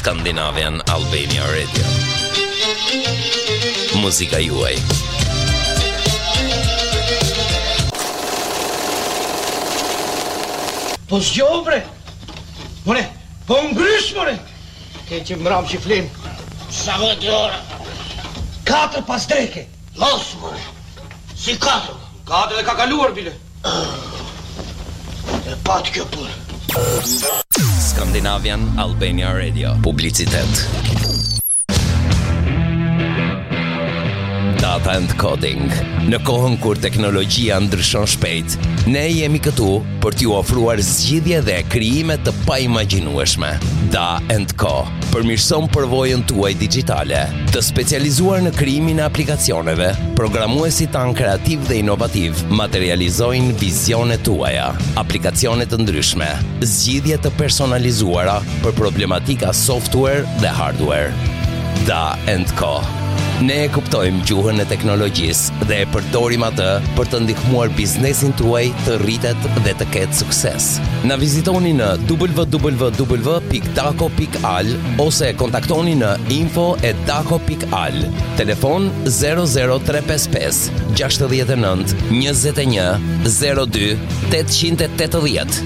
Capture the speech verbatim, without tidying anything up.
Scandinavian Albania Radio. Muzika juaj. Po zgjohë, bre! More, po ngrysh, more! Ke që mram që flim. Sa më të ora? Katër pas dreke. Mos, more. Si katër? Katër e ka kaluar, bile. E pat kjo punë. Scandinavian Albania Radio. Publicitet. Data and Coding. Në kohën kur teknologjia ndryshon shpejt, ne jemi këtu për t'ju ofruar zgjidhje dhe krijime të paimagjinueshme. Da and Co përmirëson përvojën tuaj digjitale, të specializuar në krijimin e aplikacioneve. Programuesit tanë kreativ dhe inovativ materializojnë vizionet tuaja, aplikacione të ndryshme, zgjidhje të personalizuara për problematika software dhe hardware. Da and Co. Ne e kuptojmë gjuhën e teknologjisë dhe e përdorim atë për të ndihmuar biznesin tuaj të rritet dhe të ketë sukses. Na vizitoni në w w w pikë dako pikë al ose kontaktoni në info at dako pikë al. Telefon zero zero tre pesë pesë gjashtëdhjetë e nëntë njëzet e një zero dy tetëqind e tetëdhjetë.